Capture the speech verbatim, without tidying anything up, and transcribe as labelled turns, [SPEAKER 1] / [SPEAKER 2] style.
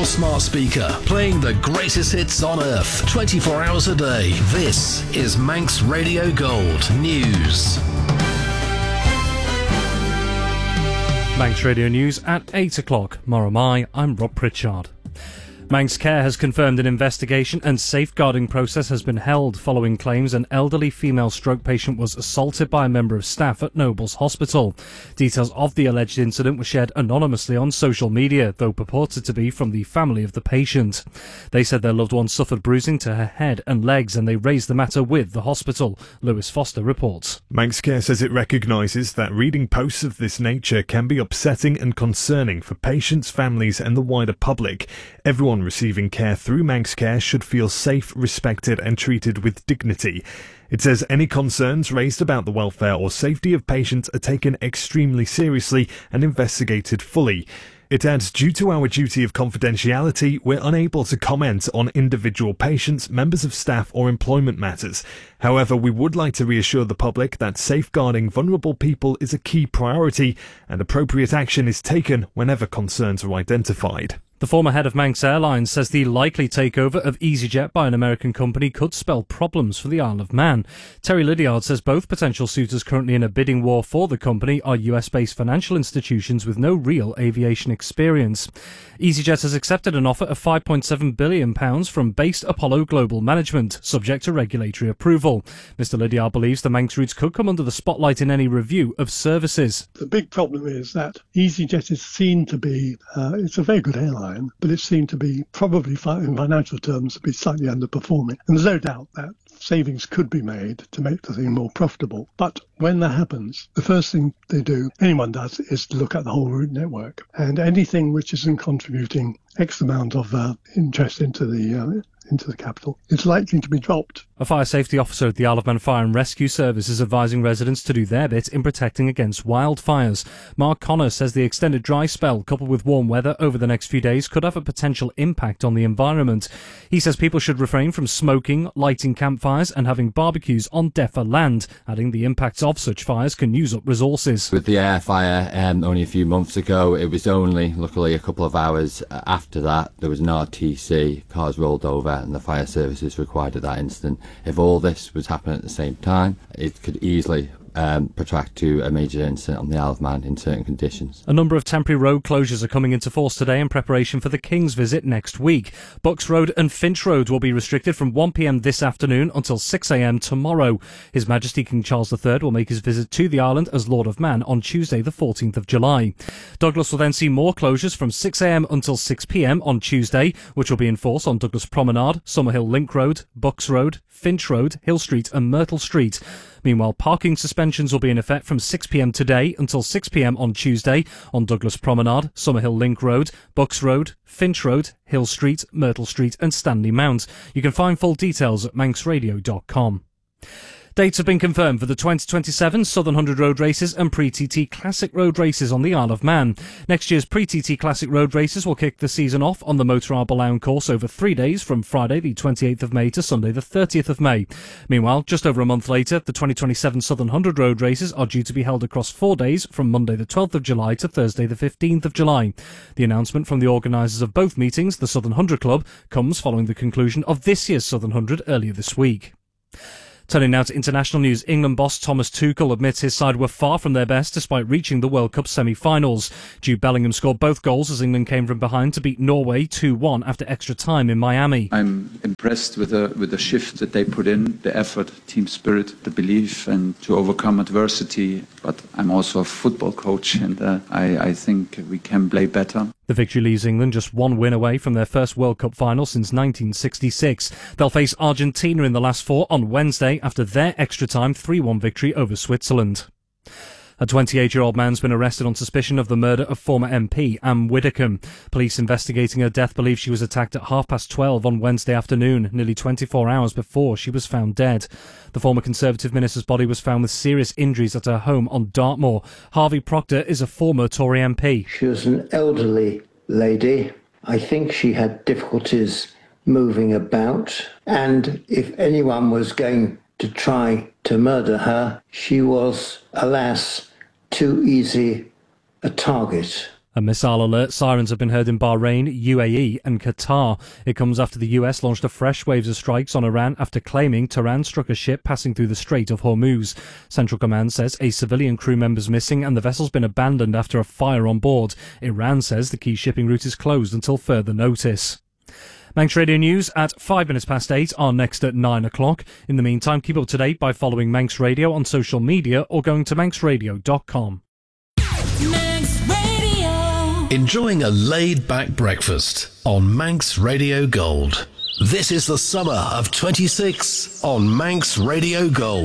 [SPEAKER 1] your smart speaker, playing the greatest hits on earth, twenty-four hours a day. This is Manx Radio Gold News.
[SPEAKER 2] Manx Radio News at eight o'clock. Moromai, I'm Rob Pritchard. Manx Care has confirmed an investigation and safeguarding process has been held following claims an elderly female stroke patient was assaulted by a member of staff at Nobles Hospital. Details of the alleged incident were shared anonymously on social media, though purported to be from the family of the patient. They said their loved one suffered bruising to her head and legs and they raised the matter with the hospital. Lewis Foster reports.
[SPEAKER 3] Manx Care says it recognises that reading posts of this nature can be upsetting and concerning for patients, families and the wider public. Everyone receiving care through Manx Care should feel safe, respected and treated with dignity. It says any concerns raised about the welfare or safety of patients are taken extremely seriously and investigated fully. It adds, due to our duty of confidentiality, we're unable to comment on individual patients, members of staff or employment matters. However, we would like to reassure the public that safeguarding vulnerable people is a key priority and appropriate action is taken whenever concerns are identified.
[SPEAKER 2] The former head of Manx Airlines says the likely takeover of EasyJet by an American company could spell problems for the Isle of Man. Terry Lydiard says both potential suitors currently in a bidding war for the company are U S-based financial institutions with no real aviation experience. EasyJet has accepted an offer of five point seven billion pounds from Based Apollo Global Management, subject to regulatory approval. Mister Lydiard believes the Manx routes could come under the spotlight in any review of services.
[SPEAKER 4] The big problem is that EasyJet is seen to be, uh, it's a very good airline, but it seemed to be probably in financial terms to be slightly underperforming. And there's no doubt that savings could be made to make the thing more profitable. But when that happens, the first thing they do, anyone does, is to look at the whole route network. And anything which isn't contributing X amount of uh, interest into the uh, into the capital is likely to be dropped.
[SPEAKER 2] A fire safety officer at the Isle of Man Fire and Rescue Service is advising residents to do their bit in protecting against wildfires. Mark Connor says the extended dry spell coupled with warm weather over the next few days could have a potential impact on the environment. He says people should refrain from smoking, lighting campfires and having barbecues on deffer land, adding the impacts of such fires can use up resources.
[SPEAKER 5] With the air fire um, only a few months ago, it was only, luckily, a couple of hours after that, there was an R T C, cars rolled over and the fire services required at that instant. If all this was happening at the same time, it could easily um, protract to a major incident on the Isle of Man in certain conditions.
[SPEAKER 2] A number of temporary road closures are coming into force today in preparation for the King's visit next week. Bucks Road and Finch Road will be restricted from one p m this afternoon until six a m tomorrow. His Majesty King Charles the Third will make his visit to the island as Lord of Man on Tuesday the fourteenth of July. Douglas will then see more closures from six a m until six p m on Tuesday, which will be in force on Douglas Promenade, Summerhill Link Road, Bucks Road, Finch Road, Hill Street and Myrtle Street. Meanwhile, parking suspensions will be in effect from six p m today until six p m on Tuesday on Douglas Promenade, Summerhill Link Road, Bucks Road, Finch Road, Hill Street, Myrtle Street and Stanley Mount. You can find full details at manx radio dot com. Dates have been confirmed for the twenty twenty-seven Southern one hundred Road Races and Pre-T T Classic Road Races on the Isle of Man. Next year's Pre-T T Classic Road Races will kick the season off on the Motor Arbalaun course over three days from Friday the twenty-eighth of May to Sunday the thirtieth of May. Meanwhile, just over a month later, the twenty twenty-seven Southern one hundred Road Races are due to be held across four days from Monday the twelfth of July to Thursday the fifteenth of July. The announcement from the organisers of both meetings, the Southern one hundred Club, comes following the conclusion of this year's Southern one hundred earlier this week. Turning now to international news, England boss Thomas Tuchel admits his side were far from their best despite reaching the World Cup semi-finals. Jude Bellingham scored both goals as England came from behind to beat Norway two one after extra time in Miami.
[SPEAKER 6] I'm impressed with the with the shift that they put in, the effort, team spirit, the belief and to overcome adversity. But I'm also a football coach and uh, I, I think we can play better.
[SPEAKER 2] The victory leaves England just one win away from their first World Cup final since nineteen sixty-six. They'll face Argentina in the last four on Wednesday after their extra-time three one victory over Switzerland. A twenty-eight-year-old man's been arrested on suspicion of the murder of former M P Anne Widdecombe. Police investigating her death believe she was attacked at half past twelve on Wednesday afternoon, nearly twenty-four hours before she was found dead. The former Conservative minister's body was found with serious injuries at her home on Dartmoor. Harvey Proctor is a former Tory M P.
[SPEAKER 7] She was an elderly lady. I think she had difficulties moving about, and if anyone was going to try to murder her, she was, alas, too easy a target.
[SPEAKER 2] A missile alert sirens have been heard in Bahrain, U A E and Qatar. It comes after the U S launched a fresh wave of strikes on Iran after claiming Tehran struck a ship passing through the Strait of Hormuz. Central Command says a civilian crew member's missing and the vessel's been abandoned after a fire on board. Iran says the key shipping route is closed until further notice. Manx Radio News at five minutes past eight are next at nine o'clock. In the meantime, keep up to date by following Manx Radio on social media or going to manx radio dot com.
[SPEAKER 1] Manx Radio. Enjoying a laid-back breakfast on Manx Radio Gold. This is the summer of twenty-six on Manx Radio Gold.